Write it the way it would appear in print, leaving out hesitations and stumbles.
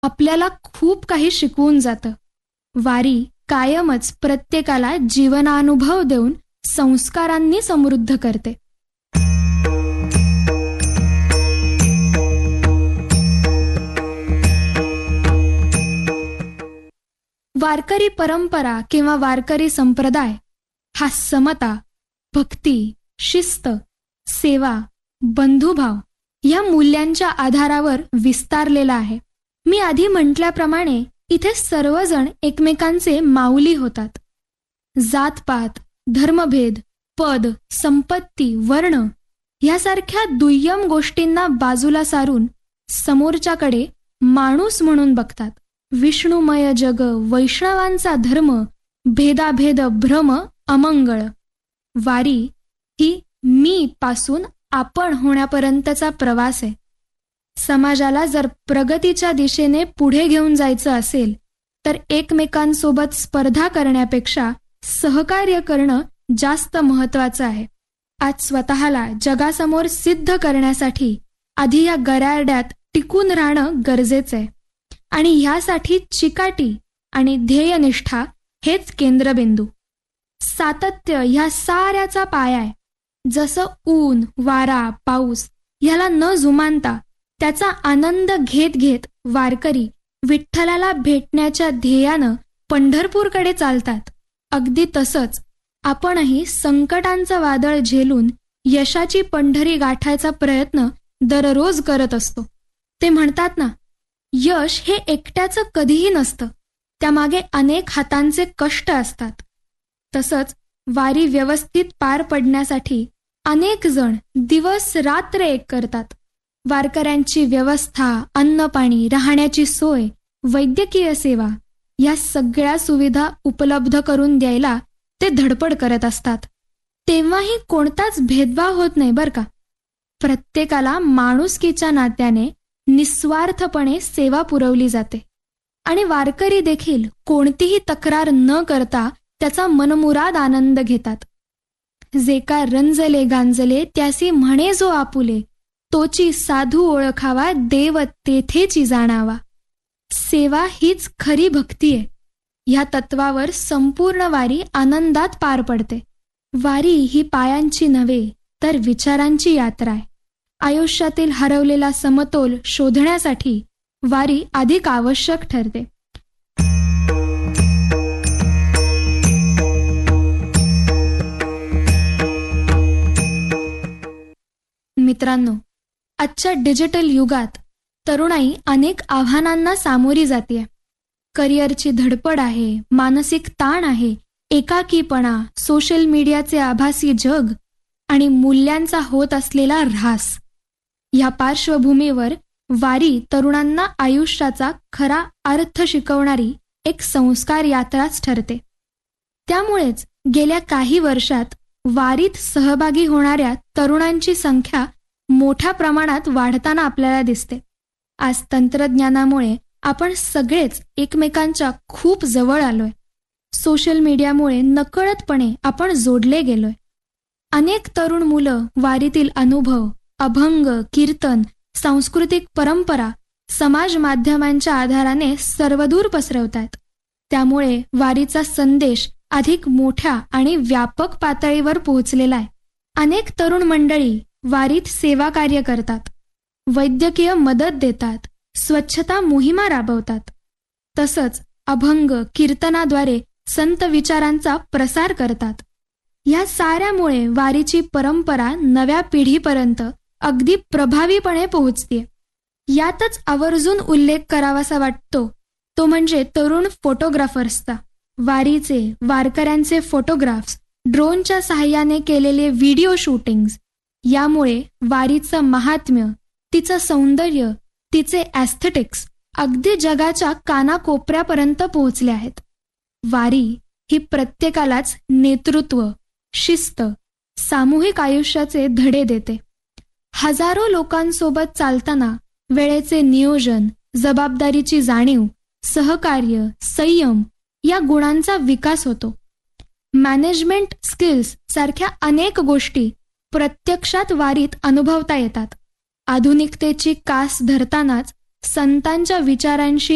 आपल्याला खूप काही शिकवून जातं. वारी कायमच प्रत्येकाला जीवनानुभव देऊन संस्कारांनी समृद्ध करते. वारकरी परंपरा किंवा वारकरी संप्रदाय हा समता, भक्ती, शिस्त, सेवा, बंधुभाव या मूल्यांच्या आधारावर विस्तारलेला आहे. मी आधी म्हटल्याप्रमाणे इथे सर्वजण एकमेकांचे माऊली होतात. जातपात, धर्मभेद, पद, संपत्ती, वर्ण यासारख्या दुय्यम गोष्टींना बाजूला सारून समोरच्याकडे माणूस म्हणून बघतात. विष्णुमय जग, वैष्णवांचा धर्म, भेदाभेद, भ्रम, अमंगळ. वारी ही मी पासून आपण होण्यापर्यंतचा प्रवास आहे. समाजाला जर प्रगतीच्या दिशेने पुढे घेऊन जायचं असेल तर एकमेकांसोबत स्पर्धा करण्यापेक्षा सहकार्य करणं जास्त महत्त्वाचं आहे. आज स्वतःला जगासमोर सिद्ध करण्यासाठी आधी या गराड्यात टिकून राहणं गरजेचं आहे आणि ह्यासाठी चिकाटी आणि ध्येयनिष्ठा हेच केंद्रबिंदू. सातत्य ह्या साऱ्याचा पाया आहे. जसं ऊन, वारा, पाऊस ह्याला न जुमानता त्याचा आनंद घेत घेत वारकरी विठ्ठलाला भेटण्याच्या ध्येयानं पंढरपूरकडे चालतात, अगदी तसंच आपणही संकटांचं वादळ झेलून यशाची पंढरी गाठायचा प्रयत्न दररोज करत असतो. ते म्हणतात ना, यश हे एकट्याचं कधीही नसतं, त्यामागे अनेक हातांचे कष्ट असतात. तसंच वारी व्यवस्थित पार पडण्यासाठी अनेक जण दिवस रात्र एक करतात. वारकऱ्यांची व्यवस्था, अन्नपाणी, राहण्याची सोय, वैद्यकीय सेवा या सगळ्या सुविधा उपलब्ध करून द्यायला ते धडपड करत असतात. तेव्हाही कोणताच भेदभाव होत नाही बरं का. प्रत्येकाला माणुसकीच्या नात्याने निस्वार्थपणे सेवा पुरवली जाते आणि वारकरी देखील कोणतीही तक्रार न करता त्याचा मनमुराद आनंद घेतात. जे का रंजले गांजले त्यासी म्हणे जो आपुले, तोची साधू ओळखावा देव तेथेची जाणावा. सेवा हीच खरी भक्ती आहे. ह्या तत्वावर संपूर्ण वारी आनंदात पार पडते. वारी ही पायांची नव्हे तर विचारांची यात्रा आहे. आयुष्यातील हरवलेला समतोल शोधण्यासाठी वारी अधिक आवश्यक ठरते. मित्रांनो, आजच्या डिजिटल युगात तरुणाई अनेक आव्हानांना सामोरी जाते. करिअरची धडपड आहे, मानसिक ताण आहे, एकाकीपणा, सोशल मीडियाचे आभासी जग आणि मूल्यांचा होत असलेला ऱ्हास. या पार्श्वभूमीवर वारी तरुणांना आयुष्याचा खरा अर्थ शिकवणारी एक संस्कार यात्राच ठरते. त्यामुळेच गेल्या काही वर्षात वारीत सहभागी होणाऱ्या तरुणांची संख्या मोठ्या प्रमाणात वाढताना आपल्याला दिसते. आज तंत्रज्ञानामुळे आपण सगळेच एकमेकांच्या खूप जवळ आलोय. सोशल मीडियामुळे नकळतपणे आपण जोडले गेलोय. अनेक तरुण मुलं वारीतील अनुभव, अभंग, कीर्तन, सांस्कृतिक परंपरा समाज माध्यमांच्या आधाराने सर्वदूर पसरवतात. त्यामुळे वारीचा संदेश अधिक मोठ्या आणि व्यापक पातळीवर पोहोचलेला आहे. अनेक तरुण मंडळी वारीत सेवा कार्य करतात, वैद्यकीय मदत देतात, स्वच्छता मोहिमा राबवतात. तसंच अभंग, कीर्तनाद्वारे संत विचारांचा प्रसार करतात. या साऱ्यामुळे वारीची परंपरा नव्या पिढीपर्यंत अगदी प्रभावीपणे पोहोचते. यातच आवर्जून उल्लेख करावासा वाटतो तो म्हणजे तरुण फोटोग्राफर्सचा. वारीचे, वारकऱ्यांचे फोटोग्राफ्स, ड्रोनच्या साहाय्याने केलेले व्हिडिओ शूटिंग्स यामुळे वारीचं महात्म्य, तिचं सौंदर्य, तिचे ॲस्थेटिक्स अगदी जगाच्या कानाकोपऱ्यापर्यंत पोहोचले आहेत. वारी ही प्रत्येकालाच नेतृत्व, शिस्त, सामूहिक आयुष्याचे धडे देते. हजारो लोकांसोबत चालताना वेळेचे नियोजन, जबाबदारीची जाणीव, सहकार्य, संयम या गुणांचा विकास होतो. मॅनेजमेंट स्किल्स सारख्या अनेक गोष्टी प्रत्यक्षात वारीत अनुभवता येतात. आधुनिकतेची कास धरतानाच संतांच्या विचारांशी